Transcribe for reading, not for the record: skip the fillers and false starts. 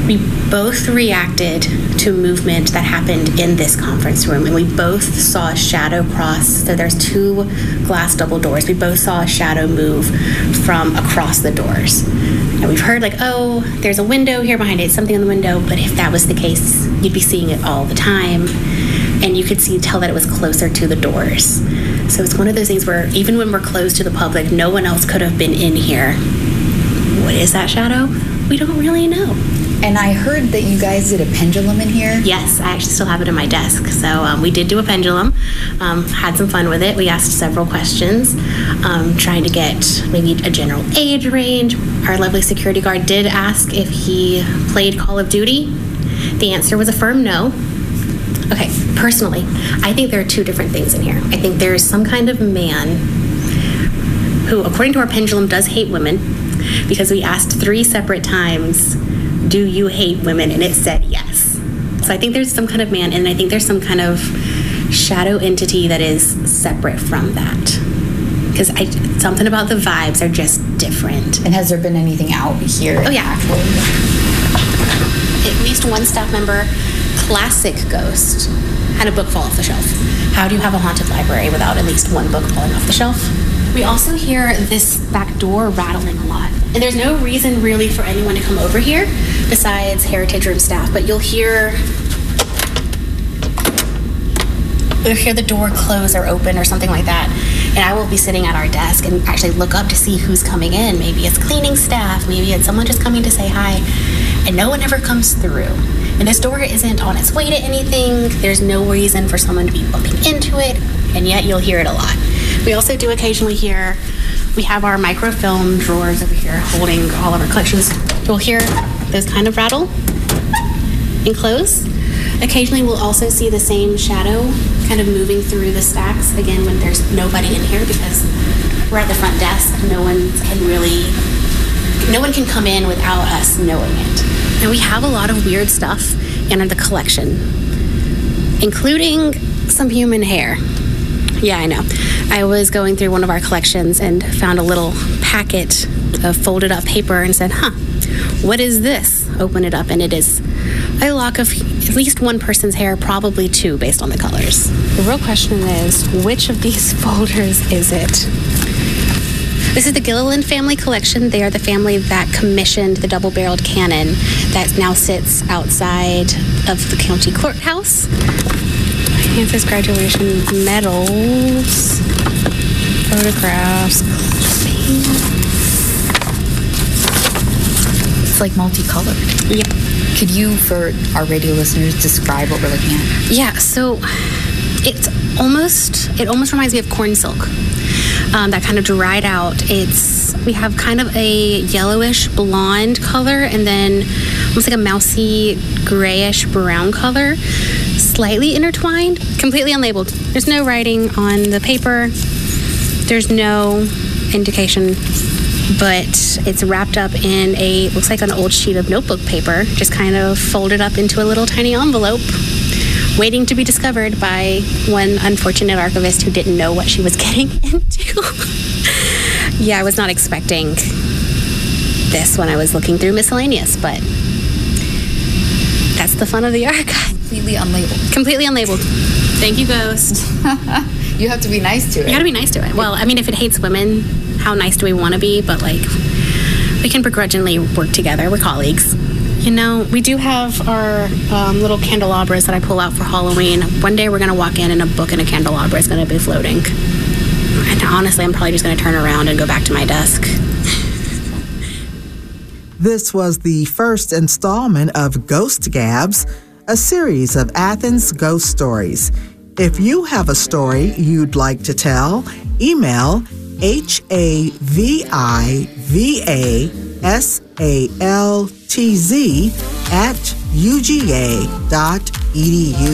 We both reacted to movement that happened in this conference room, and we both saw a shadow cross. So there's 2 glass double doors. We both saw a shadow move from across the doors. And we've heard like, oh, there's a window here behind it, something in the window. But if that was the case, you'd be seeing it all the time. And you could tell that it was closer to the doors. So it's one of those things where even when we're closed to the public, no one else could have been in here. What is that shadow? We don't really know. And I heard that you guys did a pendulum in here. Yes, I actually still have it in my desk. So we did do a pendulum, had some fun with it. We asked several questions, trying to get maybe a general age range. Our lovely security guard did ask if he played Call of Duty. The answer was a firm no. Okay, personally, I think there are 2 different things in here. I think there is some kind of man who, according to our pendulum, does hate women, because we asked 3 separate times, do you hate women? And it said yes. So I think there's some kind of man, and I think there's some kind of shadow entity that is separate from that. Because something about the vibes are just different. And has there been anything out here? Oh, yeah. At least one staff member, classic ghost, had a book fall off the shelf. How do you have a haunted library without at least one book falling off the shelf? We also hear this back door rattling a lot. And there's no reason really for anyone to come over here besides Heritage Room staff, but you'll hear the door close or open or something like that. And I will be sitting at our desk and actually look up to see who's coming in. Maybe it's cleaning staff, maybe it's someone just coming to say hi, and no one ever comes through. And this door isn't on its way to anything. There's no reason for someone to be bumping into it, and yet you'll hear it a lot. We also do occasionally hear, we have our microfilm drawers over here holding all of our collections. You'll hear those kind of rattle and close. Occasionally we'll also see the same shadow kind of moving through the stacks, again, when there's nobody in here, because we're at the front desk. No one can come in without us knowing it. And we have a lot of weird stuff in the collection, including some human hair. Yeah, I know. I was going through one of our collections and found a little packet of folded up paper and said, what is this? Open it up, and it is a lock of at least one person's hair, probably 2 based on the colors. The real question is, which of these folders is it? This is the Gilliland family collection. They are the family that commissioned the double-barreled cannon that now sits outside of the county courthouse. Francis graduation medals, photographs, It's like multicolored. Yep. Could you, for our radio listeners, describe what we're looking at? Yeah, so it almost reminds me of corn silk. That kind of dried out. We have kind of a yellowish blonde color, and then almost like a mousy grayish brown color, slightly intertwined, completely unlabeled. There's no writing on the paper. There's no indication, but it's wrapped up in looks like an old sheet of notebook paper, just kind of folded up into a little tiny envelope, waiting to be discovered by one unfortunate archivist who didn't know what she was getting into. Yeah, I was not expecting this when I was looking through miscellaneous, but that's the fun of the archive. Completely unlabeled. Completely unlabeled. Thank you, Ghost. You have to be nice to it. You gotta be nice to it. Well, I mean, if it hates women, how nice do we want to be? But, we can begrudgingly work together. We're colleagues. You know, we do have our little candelabras that I pull out for Halloween. One day we're going to walk in and a book and a candelabra is going to be floating. And honestly, I'm probably just going to turn around and go back to my desk. This was the first installment of Ghost Gabs, a series of Athens ghost stories. If you have a story you'd like to tell, email HAVIVASALTZ@uga.edu.